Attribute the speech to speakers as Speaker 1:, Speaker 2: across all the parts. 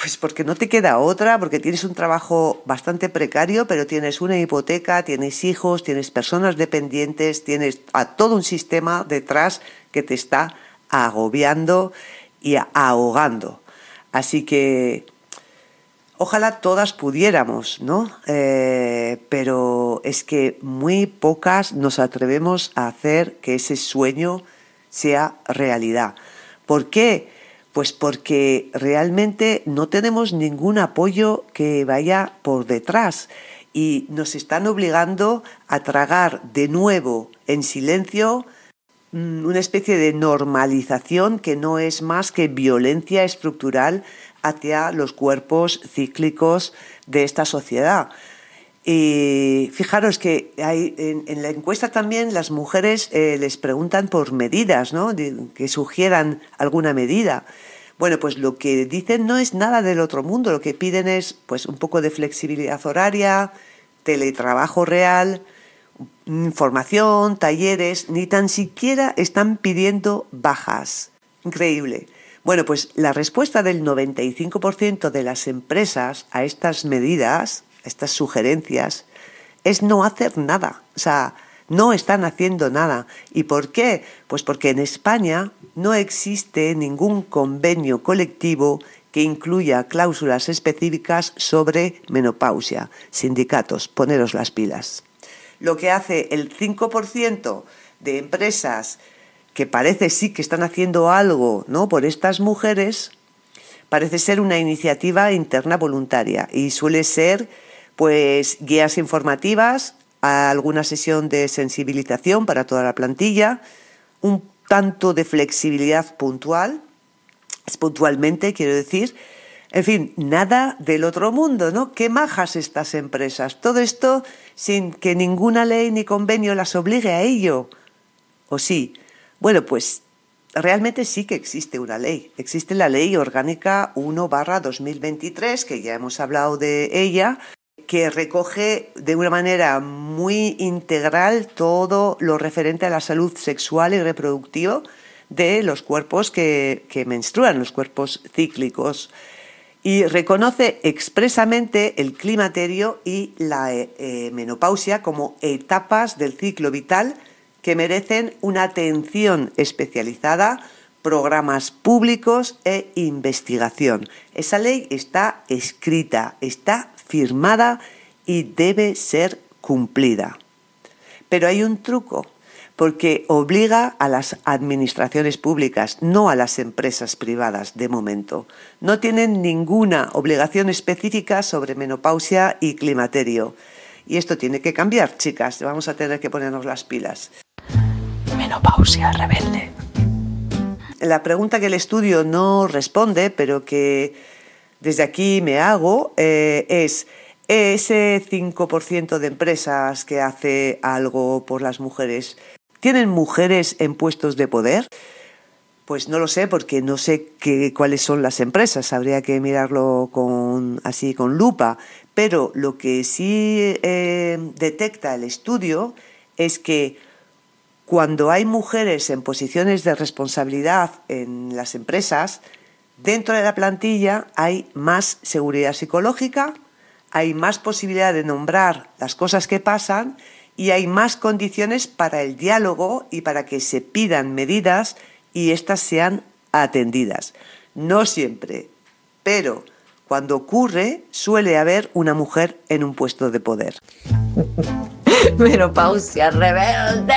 Speaker 1: Pues porque no te queda otra, porque tienes un trabajo bastante precario, pero tienes una hipoteca, tienes hijos, tienes personas dependientes, tienes a todo un sistema detrás que te está agobiando y ahogando. Así que ojalá todas pudiéramos, ¿no? Pero es que muy pocas nos atrevemos a hacer que ese sueño sea realidad. ¿Por qué? Pues porque realmente no tenemos ningún apoyo que vaya por detrás y nos están obligando a tragar de nuevo en silencio una especie de normalización que no es más que violencia estructural hacia los cuerpos cíclicos de esta sociedad. Y fijaros que hay, en la encuesta también las mujeres les preguntan por medidas, ¿no? Que sugieran alguna medida. Bueno, pues lo que dicen no es nada del otro mundo, lo que piden es pues un poco de flexibilidad horaria, teletrabajo real, formación, talleres, ni tan siquiera están pidiendo bajas. Increíble. Bueno, pues la respuesta del 95% de las empresas a estas medidas, a estas sugerencias, es no hacer nada. O sea, no están haciendo nada. ¿Y por qué? Pues porque en España no existe ningún convenio colectivo que incluya cláusulas específicas sobre menopausia. Sindicatos, poneros las pilas. Lo que hace el 5% de empresas que parece sí que están haciendo algo, ¿no?, por estas mujeres, parece ser una iniciativa interna voluntaria y suele ser pues guías informativas, alguna sesión de sensibilización para toda la plantilla, un tanto de flexibilidad puntualmente quiero decir, en fin, nada del otro mundo, ¿no? Qué majas estas empresas. Todo esto sin que ninguna ley ni convenio las obligue a ello. ¿O sí? Bueno, pues realmente sí que existe una ley. Existe la Ley Orgánica 1/2023, que ya hemos hablado de ella, que recoge de una manera muy integral todo lo referente a la salud sexual y reproductiva de los cuerpos que menstruan, los cuerpos cíclicos. Y reconoce expresamente el climaterio y la menopausia como etapas del ciclo vital que merecen una atención especializada, programas públicos e investigación. Esa ley está escrita, está firmada y debe ser cumplida. Pero hay un truco, porque obliga a las administraciones públicas, no a las empresas privadas de momento. No tienen ninguna obligación específica sobre menopausia y climaterio. Y esto tiene que cambiar, chicas. Vamos a tener que ponernos las pilas. Menopausia rebelde. La pregunta que el estudio no responde, pero que desde aquí me hago, es ese 5% de empresas que hace algo por las mujeres, ¿tienen mujeres en puestos de poder? Pues no lo sé, porque no sé cuáles son las empresas, habría que mirarlo con lupa, pero lo que sí detecta el estudio es que cuando hay mujeres en posiciones de responsabilidad en las empresas, dentro de la plantilla hay más seguridad psicológica, hay más posibilidad de nombrar las cosas que pasan y hay más condiciones para el diálogo y para que se pidan medidas y éstas sean atendidas. No siempre, pero cuando ocurre suele haber una mujer en un puesto de poder.
Speaker 2: Menopausia rebelde.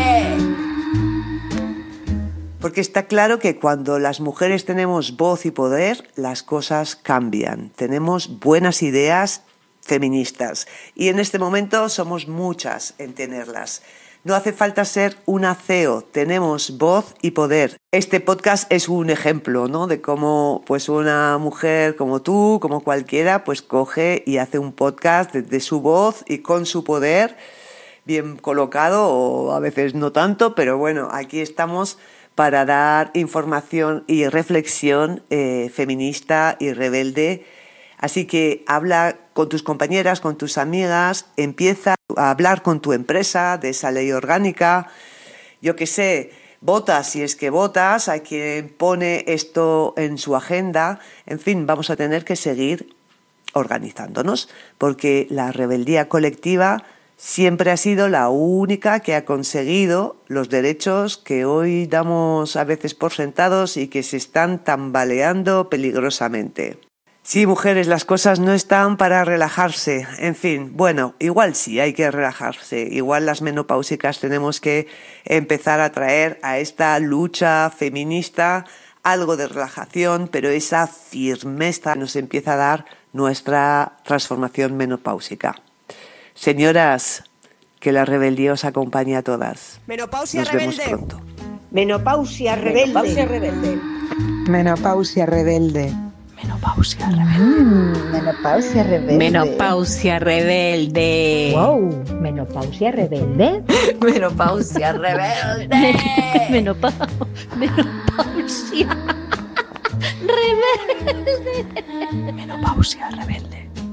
Speaker 1: Porque está claro que cuando las mujeres tenemos voz y poder, las cosas cambian. Tenemos buenas ideas feministas y en este momento somos muchas en tenerlas. No hace falta ser una CEO, tenemos voz y poder. Este podcast es un ejemplo, ¿no?, de cómo pues una mujer como tú, como cualquiera, pues coge y hace un podcast de su voz y con su poder, bien colocado o a veces no tanto, pero bueno, aquí estamos para dar información y reflexión feminista y rebelde. Así que habla con tus compañeras, con tus amigas, empieza a hablar con tu empresa de esa ley orgánica, yo qué sé, vota si es que votas, a quien pone esto en su agenda. En fin, vamos a tener que seguir organizándonos, porque la rebeldía colectiva siempre ha sido la única que ha conseguido los derechos que hoy damos a veces por sentados y que se están tambaleando peligrosamente. Sí, mujeres, las cosas no están para relajarse. En fin, bueno, igual sí hay que relajarse. Igual las menopáusicas tenemos que empezar a traer a esta lucha feminista algo de relajación, pero esa firmeza nos empieza a dar nuestra transformación menopáusica. Señoras, que la rebeldía os acompañe a todas.
Speaker 2: Menopausia
Speaker 1: Nos
Speaker 2: rebelde.
Speaker 1: vemos pronto.
Speaker 3: Menopausia rebelde.
Speaker 2: Menopausia rebelde.
Speaker 4: Menopausia rebelde.
Speaker 2: Menopausia rebelde.
Speaker 3: Menopausia rebelde.
Speaker 5: Menopausia rebelde.
Speaker 3: Wow, menopausia rebelde.
Speaker 2: Menopausia rebelde.
Speaker 5: Menopausia rebelde.
Speaker 2: Menopausia rebelde.